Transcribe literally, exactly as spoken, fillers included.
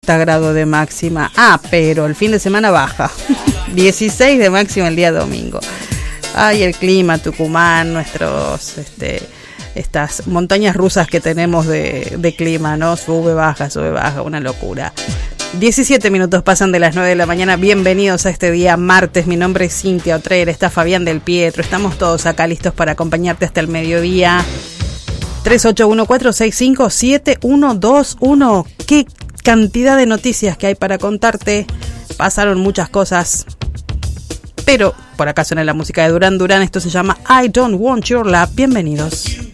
grados de máxima. Ah, pero el fin de semana baja. dieciséis de máxima el día domingo. Ay, el clima, Tucumán, nuestros, este, estas montañas rusas que tenemos de, de clima, ¿no? Sube, baja, sube, baja, una locura. diecisiete minutos pasan de las nueve de la mañana. Bienvenidos a este día martes. Mi nombre es Cintia Otrer, está Fabián del Pietro. Estamos todos acá listos para acompañarte hasta el mediodía. tres ocho uno cuatro seis cinco siete uno dos uno. Qué cantidad de noticias que hay para contarte. Pasaron muchas cosas, pero por acá suena la música de Duran Duran. Esto se llama I Don't Want Your Love. Bienvenidos.